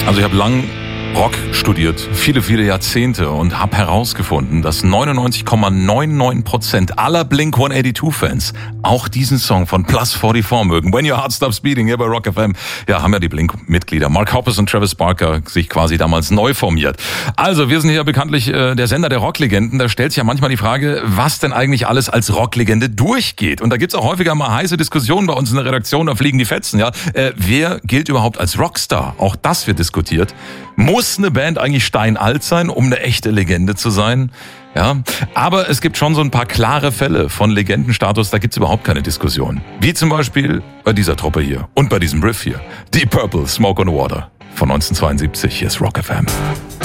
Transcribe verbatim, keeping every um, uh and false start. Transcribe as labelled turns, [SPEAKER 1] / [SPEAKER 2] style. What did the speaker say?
[SPEAKER 1] Also ich habe lang Rock studiert, viele, viele Jahrzehnte und habe herausgefunden, dass neunundneunzig Komma neunundneunzig Prozent aller Blink hundertachtzig-Fans auch diesen Song von Plus vierundvierzig mögen. When Your Heart Stops Beating, hier bei Rock F M. Ja, haben ja die Blink-Mitglieder Mark Hoppus und Travis Barker sich quasi damals neu formiert. Also, wir sind hier bekanntlich äh, der Sender der Rocklegenden. Da stellt sich ja manchmal die Frage, was denn eigentlich alles als Rocklegende durchgeht. Und da gibt's auch häufiger mal heiße Diskussionen bei uns in der Redaktion, da fliegen die Fetzen. Ja, äh, wer gilt überhaupt als Rockstar? Auch das wird diskutiert. Muss eine Band eigentlich steinalt sein, um eine echte Legende zu sein? Ja, aber es gibt schon so ein paar klare Fälle von Legendenstatus, da gibt's überhaupt keine Diskussion. Wie zum Beispiel bei dieser Truppe hier und bei diesem Riff hier. Deep Purple, Smoke on Water von neunzehnhundertzweiundsiebzig. Hier ist Rock F M.